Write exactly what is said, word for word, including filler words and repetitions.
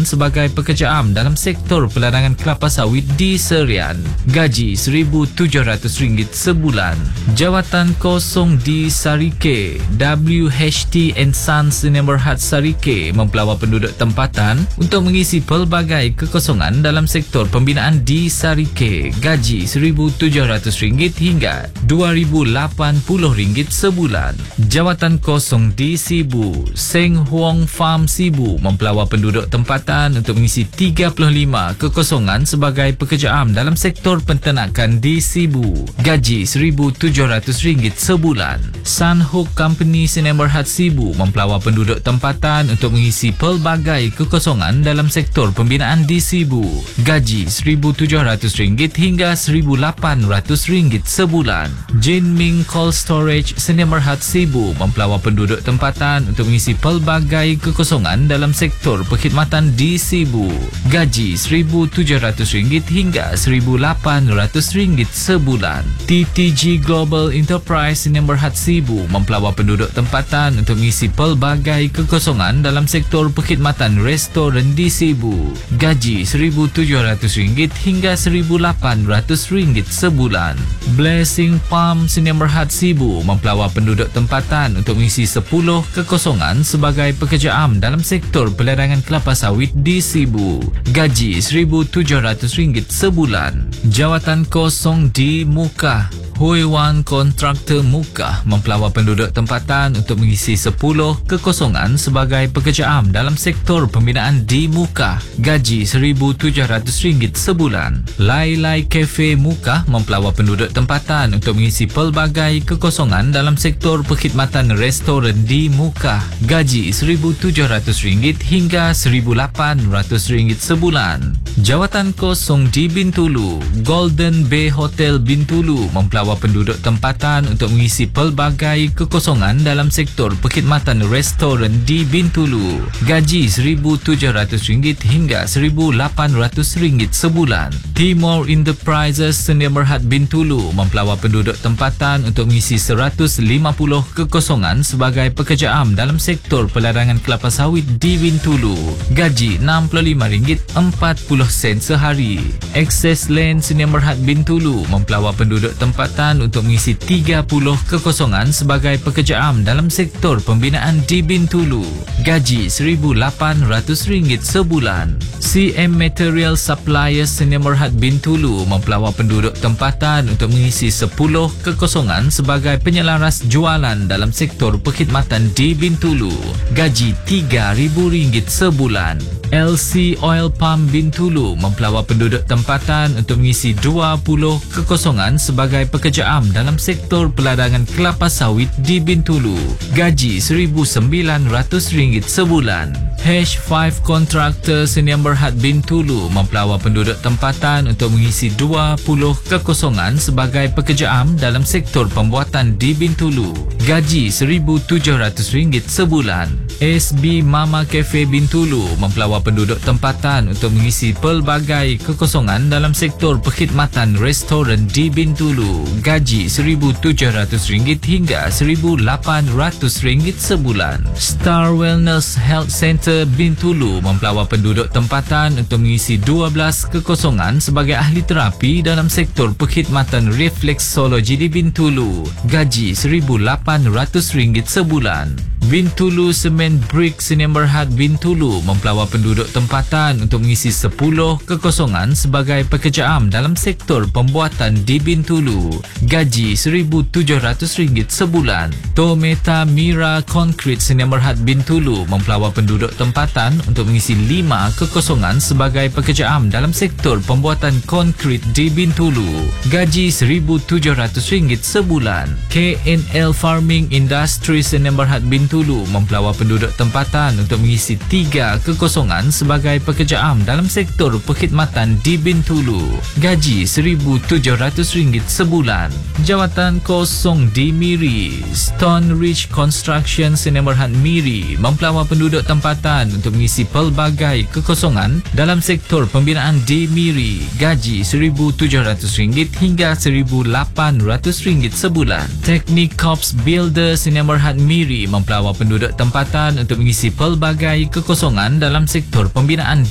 kekosongan sebagai pekerja am dalam sektor peladangan kelapa sawit di Serian. Gaji seribu tujuh ratus ringgit sebulan. Jawatan kosong di Sarike. W H T and Sons Sdn Bhd Sarike mempelawar penduduk tempatan untuk mengisi pelbagai kekosongan dalam sektor pembinaan di Sarike. Gaji seribu tujuh ratus ringgit hingga dua ribu lapan puluh ringgit sebulan. Jawatan kosong di Sibu. Seng Huang Farm Sibu mempelawar penduduk tempatan untuk mengisi tiga puluh lima kekosongan sebagai pekerja am dalam sektor penternakan di Sibu. Gaji seribu tujuh ratus ringgit sebulan. Sunhook Company Sdn Bhd Sibu mempelawar penduduk tempatan untuk mengisi pelbagai kekosongan dalam sektor pembinaan di Sibu. Gaji seribu tujuh ratus ringgit hingga seribu lapan ratus ringgit sebulan. Jinming Cold Storage Sdn Bhd Sibu mempelawar penduduk tempatan untuk mengisi pelbagai kekosongan dalam sektor perkhidmatan di Sibu. Gaji seribu tujuh ratus ringgit hingga seribu lapan ratus ringgit sebulan. T T G Global Enterprise Sdn Bhd Sibu mempelawar penduduk tempatan untuk mengisi pelbagai kekosongan dalam sektor perkhidmatan restoran di Sibu. Gaji seribu tujuh ratus ringgit hingga seribu lapan ratus ringgit sebulan. Blessing Palm Sdn Bhd Sibu mempelawar penduduk tempatan untuk mengisi sepuluh kekosongan sebagai pekerja am dalam sektor peladangan kelapa sawit di Sibu. Gaji seribu tujuh ratus ringgit sebulan. Jawatan kosong di Mukah. Hui Wan Kontraktor Mukah mempelawar penduduk tempatan untuk mengisi sepuluh kekosongan sebagai pekerja am dalam sektor pembinaan di Mukah. Gaji seribu tujuh ratus ringgit sebulan. Lai Lai Cafe Mukah mempelawar penduduk tempatan untuk mengisi pelbagai kekosongan dalam sektor perkhidmatan restoran di Mukah. Gaji seribu tujuh ratus ringgit hingga seribu lapan ratus ringgit sebulan. Jawatan kosong di Bintulu. Golden Bay Hotel Bintulu mempelawar penduduk tempatan untuk mengisi pelbagai kekosongan dalam sektor perkhidmatan restoran di Bintulu. Gaji seribu tujuh ratus ringgit hingga seribu lapan ratus ringgit sebulan. Timor Enterprises Sdn Bhd Bintulu mempelawar penduduk tempatan untuk mengisi seratus lima puluh kekosongan sebagai pekerja am dalam sektor peladangan kelapa sawit di Bintulu. Gaji enam puluh lima ringgit empat puluh sen sehari. Access Land Sdn Bhd Bintulu mempelawar penduduk tempatan untuk mengisi tiga puluh kekosongan sebagai pekerja am dalam sektor pembinaan di Bintulu. Gaji seribu lapan ratus ringgit sebulan. C M Material Suppliers Sdn Bhd Bintulu mempelawar penduduk tempatan untuk mengisi sepuluh kekosongan sebagai penyelaras jualan dalam sektor perkhidmatan di Bintulu. Gaji tiga ribu ringgit sebulan. L C Oil Palm Bintulu mempelawar penduduk tempatan untuk mengisi dua puluh kekosongan sebagai pekerja am dalam sektor peladangan kelapa sawit di Bintulu. Gaji seribu sembilan ratus ringgit sebulan. H lima Contractor Sdn Bhd Bintulu mempelawar penduduk tempatan untuk mengisi dua puluh kekosongan sebagai pekerja am dalam sektor pembuatan di Bintulu. Gaji seribu tujuh ratus ringgit sebulan. S B Mama Cafe Bintulu mempelawar penduduk tempatan untuk mengisi pelbagai kekosongan dalam sektor perkhidmatan restoran di Bintulu. Gaji seribu tujuh ratus ringgit hingga seribu lapan ratus ringgit sebulan. Star Wellness Health Center Bintulu mempelawar penduduk tempatan untuk mengisi dua belas kekosongan sebagai ahli terapi dalam sektor perkhidmatan refleksologi di Bintulu. Gaji seribu lapan ratus ringgit sebulan. Bintulu Cement Brick Sdn Bhd Bintulu mempelawar penduduk tempatan untuk mengisi sepuluh kekosongan sebagai pekerja am dalam sektor pembuatan di Bintulu. Gaji seribu tujuh ratus ringgit sebulan. Tometa Mira Concrete Sdn Bhd Bintulu mempelawar penduduk tempatan untuk mengisi lima kekosongan sebagai pekerja am dalam sektor pembuatan konkrit di Bintulu. Gaji seribu tujuh ratus ringgit sebulan. K N L Farming Industry Sdn Bhd Bintulu mempelawar penduduk tempatan untuk mengisi tiga kekosongan sebagai pekerja am dalam sektor perkhidmatan di Bintulu. Gaji seribu tujuh ratus ringgit sebulan. Jawatan kosong di Miri. Stone Ridge Construction Sdn Bhd Miri mempelawar penduduk tempatan untuk mengisi pelbagai kekosongan dalam sektor pembinaan di Miri. Gaji seribu tujuh ratus ringgit hingga seribu lapan ratus ringgit sebulan. Teknik Corps Builder Sdn Bhd Miri mempelawar penduduk tempatan untuk mengisi pelbagai kekosongan dalam sektor pembinaan